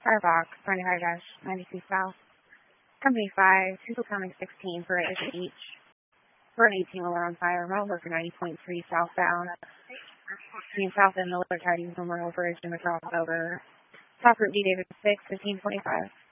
Firebox, 25-92 South. Company 5, Tuco County 16 for each. We're an 18-wheeler on fire. Mile worker 90.3 southbound. Between South and Miller Tidings Memorial Bridge in the crossover. Top Route D David 6, 1525.